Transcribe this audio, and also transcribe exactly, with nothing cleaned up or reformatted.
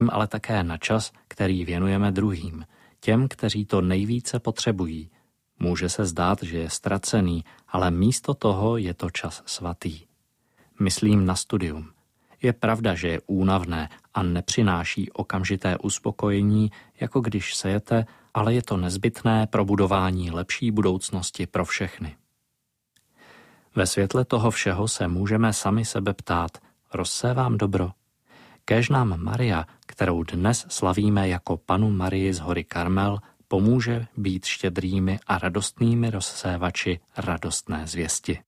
Myslím ale také na čas, který věnujeme druhým, těm, kteří to nejvíce potřebují. Může se zdát, že je ztracený, ale místo toho je to čas svatý. Myslím na studium. Je pravda, že je únavné a nepřináší okamžité uspokojení, jako když sejete, ale je to nezbytné pro budování lepší budoucnosti pro všechny. Ve světle toho všeho se můžeme sami sebe ptát, rozsévám dobro? Kéž nám Maria, kterou dnes slavíme jako Panu Marii z hory Karmel, pomůže být štědrými a radostnými rozsévači radostné zvěsti.